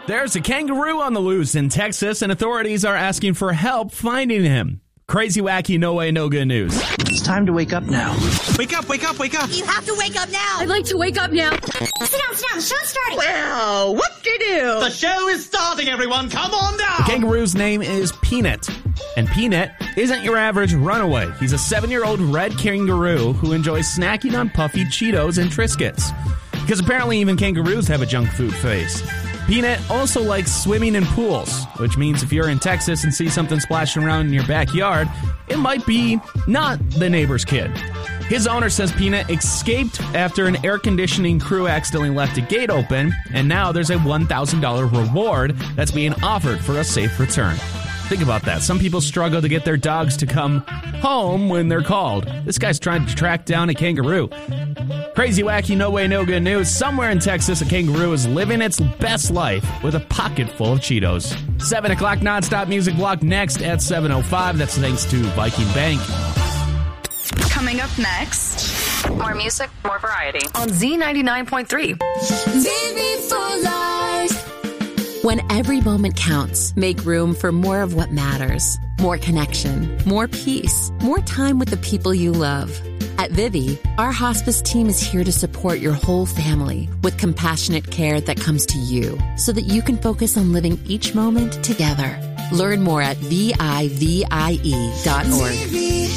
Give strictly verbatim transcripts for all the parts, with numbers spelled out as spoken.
There's a kangaroo on the loose in Texas, and authorities are asking for help finding him. Crazy, wacky, no way, no good news. It's time to wake up now. Wake up, wake up, wake up. You have to wake up now. I'd like to wake up now. Sit down, sit down. The show's starting. Well, what to do? The show is starting, everyone. Come on down. The kangaroo's name is Peanut. And Peanut isn't your average runaway. He's a seven-year-old red kangaroo who enjoys snacking on puffy Cheetos and Triscuits. Because apparently even kangaroos have a junk food phase. Peanut also likes swimming in pools, which means if you're in Texas and see something splashing around in your backyard, it might be not the neighbor's kid. His owner says Peanut escaped after an air conditioning crew accidentally left a gate open, and now there's a one thousand dollars reward that's being offered for a safe return. Think about that. Some people struggle to get their dogs to come home when they're called. This guy's trying to track down a kangaroo. Crazy, wacky, no way, no good news. Somewhere in Texas, a kangaroo is living its best life with a pocket full of Cheetos. seven o'clock nonstop music block next at seven oh five. That's thanks to Viking Bank. Coming up next, more music, more variety. On Z ninety-nine point three. Living for life. When every moment counts, make room for more of what matters. More connection, more peace, more time with the people you love. At Vivi, our hospice team is here to support your whole family with compassionate care that comes to you so that you can focus on living each moment together. Learn more at V I V I E dot org. Vivi,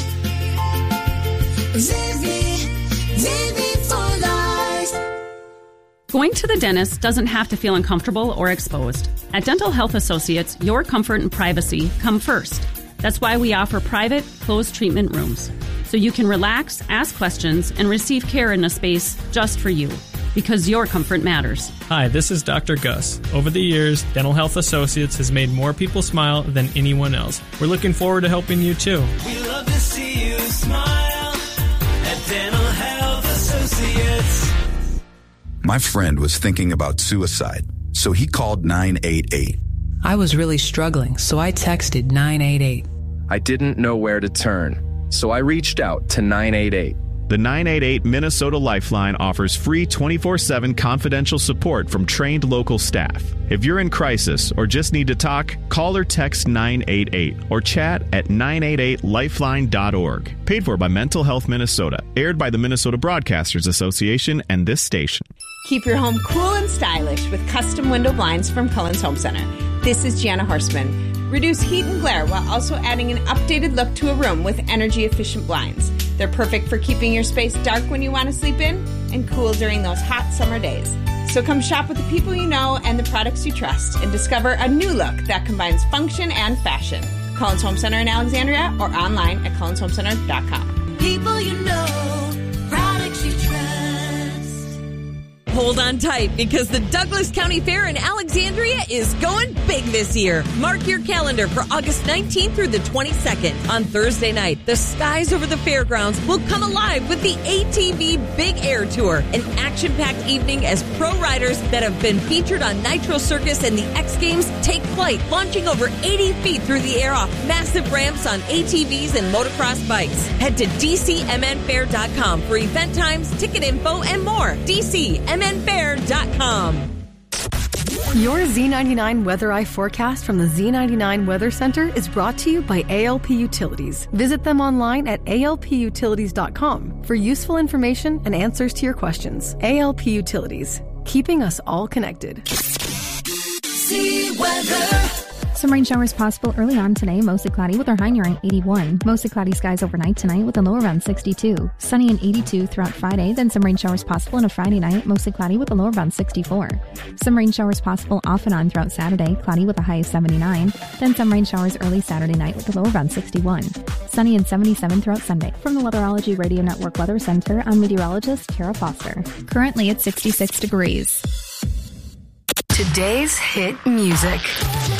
Vivi, Vivi for life. Going to the dentist doesn't have to feel uncomfortable or exposed. At Dental Health Associates, your comfort and privacy come first. That's why we offer private, closed treatment rooms, so you can relax, ask questions, and receive care in a space just for you, because your comfort matters. Hi, this is Doctor Gus. Over the years, Dental Health Associates has made more people smile than anyone else. We're looking forward to helping you, too. We love to see you smile at Dental Health Associates. My friend was thinking about suicide, so he called nine eight eight. I was really struggling, so I texted nine eight eight. I didn't know where to turn, so I reached out to nine eight eight. The nine eight eight Minnesota Lifeline offers free twenty-four seven confidential support from trained local staff. If you're in crisis or just need to talk, call or text nine eight eight or chat at nine eight eight lifeline dot org. Paid for by Mental Health Minnesota. Aired by the Minnesota Broadcasters Association and this station. Keep your home cool and stylish with custom window blinds from Cullen's Home Center. This is Gianna Horstman. Reduce heat and glare while also adding an updated look to a room with energy-efficient blinds. They're perfect for keeping your space dark when you want to sleep in and cool during those hot summer days. So come shop with the people you know and the products you trust and discover a new look that combines function and fashion. Cullen's Home Center in Alexandria or online at cullens home center dot com. People you know, products you trust. Hold on tight because the Douglas County Fair in Alexandria is going big this year. Mark your calendar for August nineteenth through the twenty-second. On Thursday night, the skies over the fairgrounds will come alive with the A T V Big Air Tour, an action-packed evening as pro riders that have been featured on Nitro Circus and the X Games take flight, launching over eighty feet through the air off massive ramps on A T Vs and motocross bikes. Head to D C M N fair dot com for event times, ticket info, and more. D C M N fair dot com. Your Z ninety-nine Weather Eye forecast from the Z ninety-nine Weather Center is brought to you by A L P Utilities. Visit them online at A L P utilities dot com for useful information and answers to your questions. A L P Utilities, keeping us all connected. See weather. Some rain showers possible early on today, mostly cloudy with our high near eighty-one. Mostly cloudy skies overnight tonight with a low around sixty-two. Sunny and eighty-two throughout Friday, then some rain showers possible on a Friday night, mostly cloudy with a low around sixty-four. Some rain showers possible off and on throughout Saturday, cloudy with a high of seventy-nine. Then some rain showers early Saturday night with a low around sixty-one. Sunny and seventy-seven throughout Sunday. From the Weatherology Radio Network Weather Center, I'm meteorologist Kara Foster. Currently it's sixty-six degrees. Today's hit music.